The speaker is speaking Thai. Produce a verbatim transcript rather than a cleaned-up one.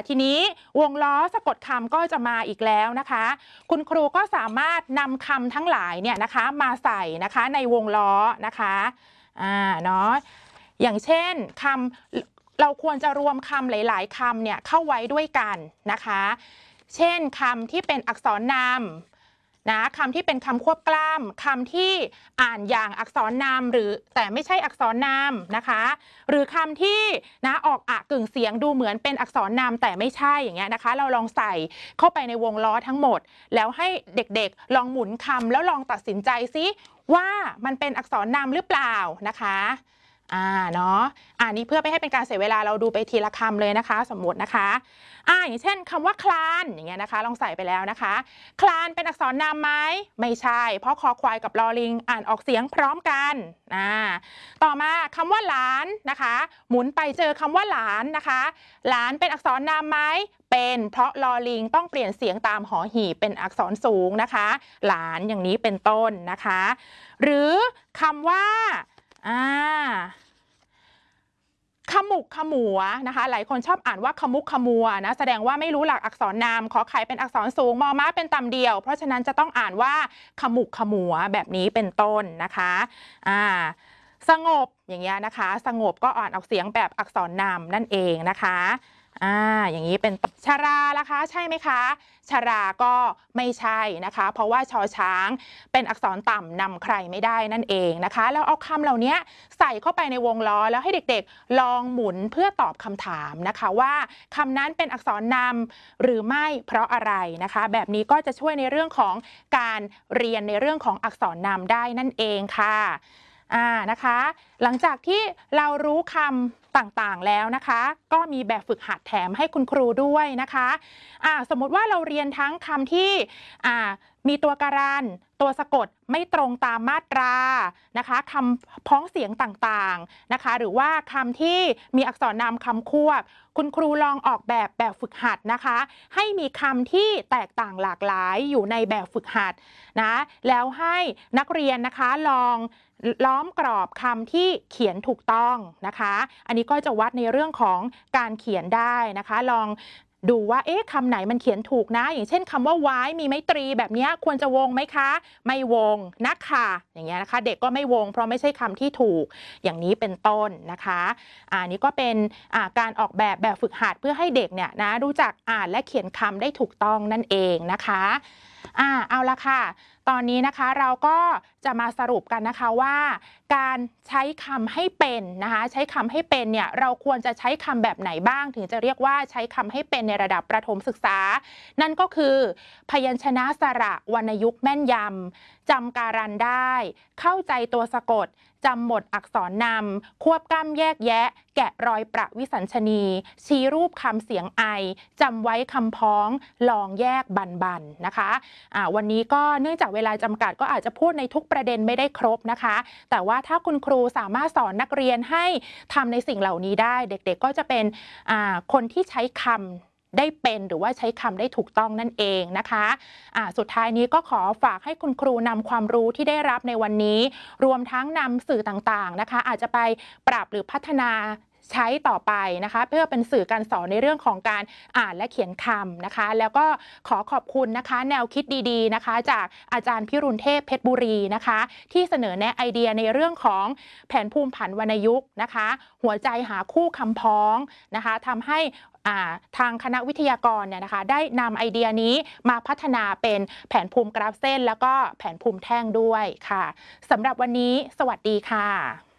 ทีนี้วงล้อสะกดคำก็จะมาอีกแล้วนะคะคุณครูก็สามารถนำคำทั้งหลายเนี่ยนะคะมาใส่นะคะในวงล้อนะคะอ่าเนาะอย่างเช่นคำเราควรจะรวมคำหลายๆคำเนี่ยเข้าไว้ด้วยกันนะคะเช่นคำที่เป็นอักษรนามนะคำที่เป็นคำควบกล้ำคำที่อ่านอย่างอักษรนามหรือแต่ไม่ใช่อักษรนามนะคะหรือคำที่นะออกอะกึ่งเสียงดูเหมือนเป็นอักษรนามแต่ไม่ใช่อย่างเงี้ยนะคะเราลองใส่เข้าไปในวงล้อทั้งหมดแล้วให้เด็กๆลองหมุนคำแล้วลองตัดสินใจซิว่ามันเป็นอักษรนามหรือเปล่านะคะอ่าเนาะอ่านี้เพื่อไม่ให้เป็นการเสียเวลาเราดูไปทีละคำเลยนะคะสมมตินะคะอ่าอย่างเช่นคำว่าคลานอย่างเงี้ยนะคะลองใส่ไปแล้วนะคะคลานเป็นอักษรนามไหมไม่ใช่เพราะคอควายกับลอลิงอ่านออกเสียงพร้อมกันอ่าต่อมาคำว่าหลานนะคะหมุนไปเจอคำว่าหลานนะคะหลานเป็นอักษรนามไหมเป็นเพราะลอลิงต้องเปลี่ยนเสียงตามหอหีบเป็นอักษรสูงนะคะหลานอย่างนี้เป็นต้นนะคะหรือคำว่าอ่าขมุกขมัวนะคะหลายคนชอบอ่านว่าขมุกขมัวนะแสดงว่าไม่รู้หลักอักษรนามขอไข่เป็นอักษรสูงมอม้าเป็นต่ำเดียวเพราะฉะนั้นจะต้องอ่านว่าขมุกขมัวแบบนี้เป็นต้นนะคะอ่าสงบอย่างเงี้ยนะคะสงบก็อ่านออกเสียงแบบอักษรนามนั่นเองนะคะอ่าอย่างนี้เป็นชราล่ะคะใช่ไหมคะชราก็ไม่ใช่นะคะเพราะว่าชอช้างเป็นอักษรต่ำนำใครไม่ได้นั่นเองนะคะแล้วเอาคำเหล่านี้ใส่เข้าไปในวงล้อแล้วให้เด็กๆลองหมุนเพื่อตอบคำถามนะคะว่าคำนั้นเป็นอักษรนำหรือไม่เพราะอะไรนะคะแบบนี้ก็จะช่วยในเรื่องของการเรียนในเรื่องของอักษรนำได้นั่นเองค่ะอ่านะคะหลังจากที่เรารู้คำต่างๆแล้วนะคะก็มีแบบฝึกหัดแถมให้คุณครูด้วยนะคะอ่าสมมุติว่าเราเรียนทั้งคำที่อ่ามีตัวการันตัวสะกดไม่ตรงตามมาตรานะคะคำพ้องเสียงต่างๆนะคะหรือว่าคำที่มีอักษรนามคำควบคุณครูลองออกแบบแบบฝึกหัดนะคะให้มีคำที่แตกต่างหลากหลายอยู่ในแบบฝึกหัดนะแล้วให้นักเรียนนะคะลองล้อมกรอบคำที่เขียนถูกต้องนะคะอันนี้ก็จะวัดในเรื่องของการเขียนได้นะคะลองดูว่าเอ๊ะคำไหนมันเขียนถูกนะอย่างเช่นคำว่าว้ายมีไม้ตรีแบบนี้ควรจะวงไหมคะไม่วงนักค่ะอย่างเงี้ยนะคะเด็กก็ไม่วงเพราะไม่ใช่คำที่ถูกอย่างนี้เป็นต้นนะคะอันนี้ก็เป็นการออกแบบแบบฝึกหัดเพื่อให้เด็กเนี่ยนะรู้จักอ่านและเขียนคำได้ถูกต้องนั่นเองนะคะอ่าเอาละค่ะตอนนี้นะคะเราก็จะมาสรุปกันนะคะว่าการใช้คำให้เป็นนะคะใช้คำให้เป็นเนี่ยเราควรจะใช้คำแบบไหนบ้างถึงจะเรียกว่าใช้คำให้เป็นในระดับประถมศึกษานั่นก็คือพยัญชนะสระวรรณยุกต์แม่นยำจำการันได้เข้าใจตัวสะกดจำหมดอักษรนำควบกล้ำแยกแยะแกะรอยประวิสัญชนีชี้รูปคำเสียงไอจำไว้คำพ้องลองแยกบันบันนะคะะวันนี้ก็เนื่องจากเวลาจำกัดก็อาจจะพูดในทุกประเด็นไม่ได้ครบนะคะแต่ว่าถ้าคุณครูสามารถสอนนักเรียนให้ทำในสิ่งเหล่านี้ได้เด็กๆก็จะเป็นคนที่ใช้คำได้เป็นหรือว่าใช้คำได้ถูกต้องนั่นเองนะคะะสุดท้ายนี้ก็ขอฝากให้คุณครูนำความรู้ที่ได้รับในวันนี้รวมทั้งนำสื่อต่างๆนะคะอาจจะไปปรับหรือพัฒนาใช้ต่อไปนะคะเพื่อเป็นสื่อการสอนในเรื่องของการอ่านและเขียนคำนะคะแล้วก็ขอขอบคุณนะคะแนวคิดดีๆนะคะจากอาจารย์พิรุณเทพเพชรบุรีนะคะที่เสนอแนะไอเดียในเรื่องของแผนภูมิผันวรรณยุกต์นะคะหัวใจหาคู่คำพ้องนะคะทำให้ทางคณะวิทยากรเนี่ยนะคะได้นำไอเดียนี้มาพัฒนาเป็นแผนภูมิกราฟเส้นแล้วก็แผนภูมิแท่งด้วยค่ะสำหรับวันนี้สวัสดีค่ะ